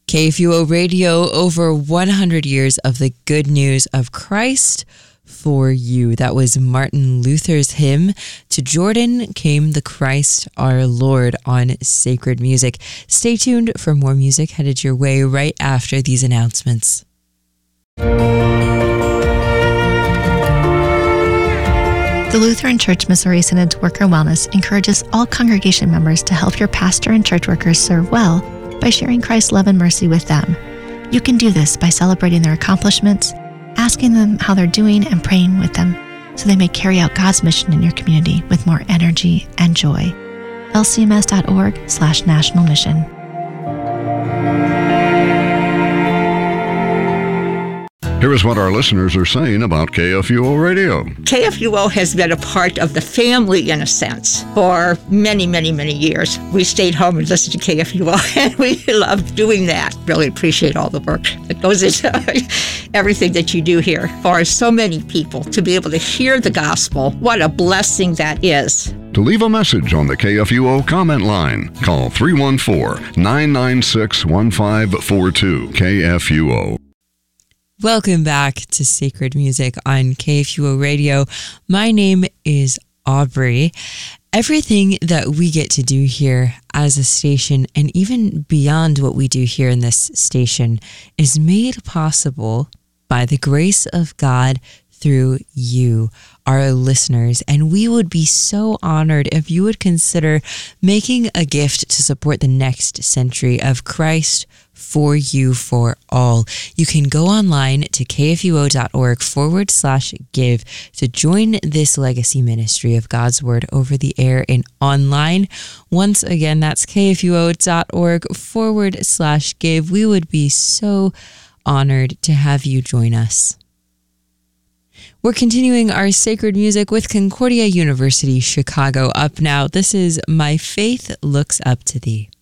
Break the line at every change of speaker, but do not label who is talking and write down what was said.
KFUO Radio, over 100 years of the good news of Christ for you. That was Martin Luther's hymn, "To Jordan Came the Christ Our Lord," on Sacred Music. Stay tuned for more music headed your way right after these announcements.
The Lutheran Church Missouri Synod's Worker Wellness encourages all congregation members to help your pastor and church workers serve well by sharing Christ's love and mercy with them. You can do this by celebrating their accomplishments, asking them how they're doing, and praying with them so they may carry out God's mission in your community with more energy and joy. lcms.org/national mission.
Here is what our listeners are saying about KFUO Radio.
KFUO has been a part of the family, in a sense, for many, many, many years. We stayed home and listened to KFUO, and we love doing that. Really appreciate all the work that goes into everything that you do here. For so many people to be able to hear the gospel, what a blessing that is.
To leave a message on the KFUO comment line, call 314-996-1542 KFUO.
Welcome back to Sacred Music on KFUO Radio. My name is Aubrey. Everything that we get to do here as a station, and even beyond what we do here in this station, is made possible by the grace of God through you, our listeners. And we would be so honored if you would consider making a gift to support the next century of Christ for you, for all. You can go online to kfuo.org/give to join this legacy ministry of God's Word over the air and online. Once again, that's kfuo.org/give. We would be so honored to have you join us. We're continuing our sacred music with Concordia University Chicago. Up now, this is My Faith Looks Up to Thee.